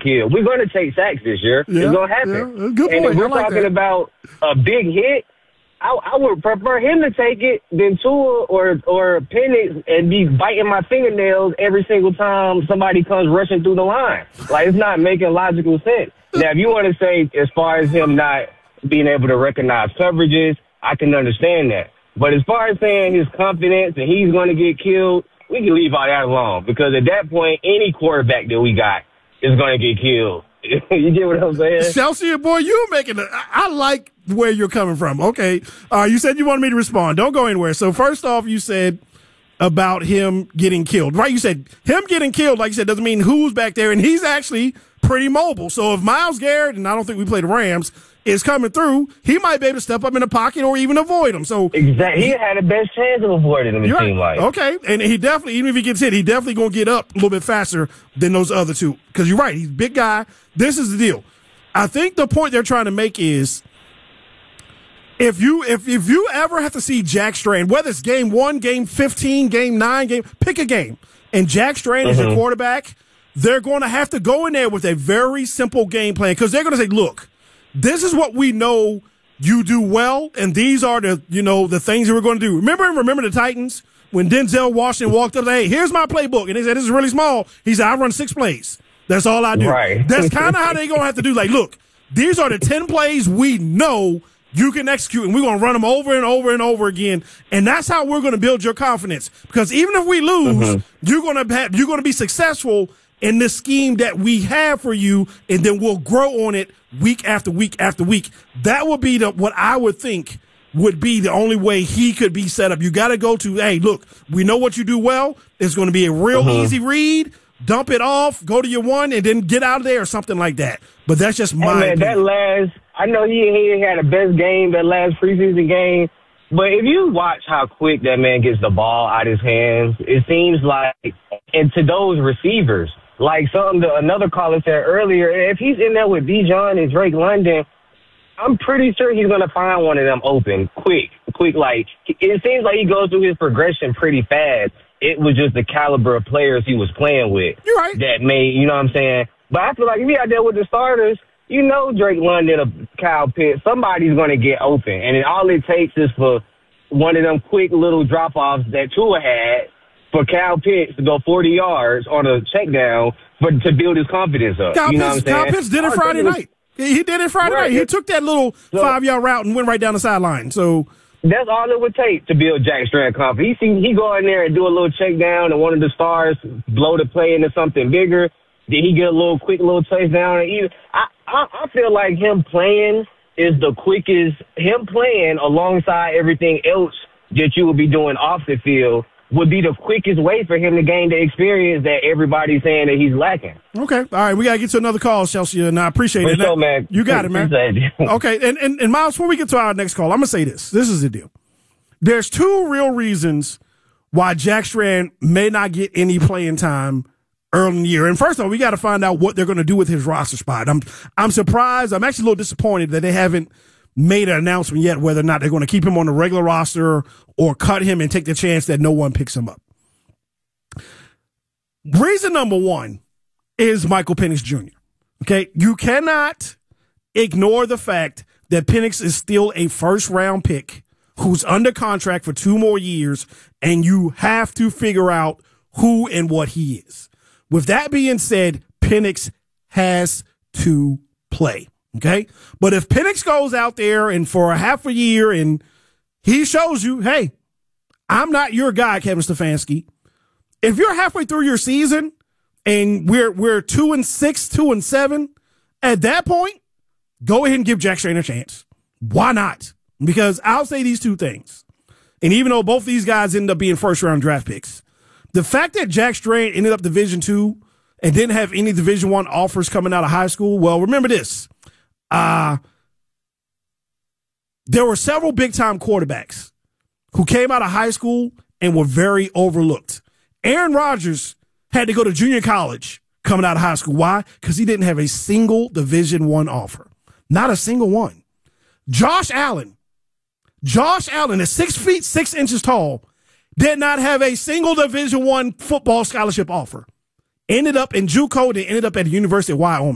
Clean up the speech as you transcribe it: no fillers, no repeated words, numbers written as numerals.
killed. We're going to take sacks this year. Yeah, it's going to happen. Yeah. Good point. And if we're like talking about a big hit, I would prefer him to take it than Tua or Penix and be biting my fingernails every single time somebody comes rushing through the line. Like, it's not making logical sense. Now, if you want to say as far as him not being able to recognize coverages, I can understand that. But as far as saying his confidence and he's going to get killed, we can leave all that alone. Because at that point, any quarterback that we got is going to get killed. You get what I'm saying? Chelsea, boy, you're making I like where you're coming from. Okay. You said you wanted me to respond. Don't go anywhere. So first off, you said about him getting killed, right? You said him getting killed, like you said, doesn't mean who's back there. And he's actually pretty mobile. So if Myles Garrett, and I don't think we play the Rams, is coming through, he might be able to step up in the pocket or even avoid him. So exactly, he had the best chance of avoiding him, it seemed like. Okay, and he definitely, even if he gets hit, he definitely going to get up a little bit faster than those other two. Because you're right, he's a big guy. This is the deal. I think the point they're trying to make is if you ever have to see Jack Strand, whether it's game 1, game 15, game 9, pick a game, and Jack Strand is your quarterback, they're going to have to go in there with a very simple game plan because they're going to say, look, this is what we know you do well, and these are the things that we're going to do. Remember the Titans when Denzel Washington walked up, hey, here's my playbook, and they said this is really small. He said, I run 6 plays. That's all I do. Right. That's kind of how they're going to have to do. Like, look, these are the 10 plays we know you can execute, and we're going to run them over and over and over again. And that's how we're going to build your confidence. Because even if we lose, you're going to be successful in this scheme that we have for you, and then we'll grow on it week after week after week. That would be what I would think would be the only way he could be set up. You got to go to, hey, look, we know what you do well. It's going to be a real easy read. Dump it off, go to your one, and then get out of there or something like that. But that's just my opinion. I know he had the best game, that last preseason game. But if you watch how quick that man gets the ball out of his hands, it seems like, and to those receivers, like another caller said earlier, if he's in there with Bijan and Drake London, I'm pretty sure he's going to find one of them open quick. Like, it seems like he goes through his progression pretty fast. It was just the caliber of players he was playing with. You're right. That made, you know what I'm saying? But I feel like if he out there with the starters, you know Drake London or Kyle Pitts, somebody's going to get open. And all it takes is for one of them quick little drop-offs that Tua had for Kyle Pitts to go 40 yards on a check down to build his confidence up. Kyle Pitts did it Friday night. He did it Friday night. He took that little 5-yard route and went right down the sideline. So that's all it would take to build Jack Strand confidence. He go in there and do a little check down, and one of the stars blow the play into something bigger. Then he get a quick little touchdown. And I feel like him playing is the quickest. Him playing alongside everything else that you would be doing off the field would be the quickest way for him to gain the experience that everybody's saying that he's lacking. Okay. All right. We got to get to another call, Chelsea, and I appreciate it. So, man. You got it, man. Okay. And Miles, before we get to our next call, I'm going to say this. This is the deal. There's 2 real reasons why Jack Strand may not get any playing time early in the year. And first of all, we got to find out what they're going to do with his roster spot. I'm surprised. I'm actually a little disappointed that they haven't made an announcement yet whether or not they're going to keep him on the regular roster or cut him and take the chance that no one picks him up. Reason number 1 is Michael Penix Jr. Okay. You cannot ignore the fact that Penix is still a first-round pick who's under contract for 2 more years, and you have to figure out who and what he is. With that being said, Penix has to play. Okay. But if Penix goes out there and for a half a year and he shows you, hey, I'm not your guy, Kevin Stefanski. If you're halfway through your season and we're 2-6, 2-7, at that point, go ahead and give Jack Strand a chance. Why not? Because I'll say these 2 things. And even though both these guys ended up being first-round draft picks, the fact that Jack Strand ended up Division II and didn't have any Division I offers coming out of high school, well, remember this. There were several big-time quarterbacks who came out of high school and were very overlooked. Aaron Rodgers had to go to junior college coming out of high school. Why? Because he didn't have a single Division I offer. Not a single one. Josh Allen is 6 feet 6 inches tall, did not have a single Division I football scholarship offer. Ended up in JUCO, then ended up at the University of Wyoming.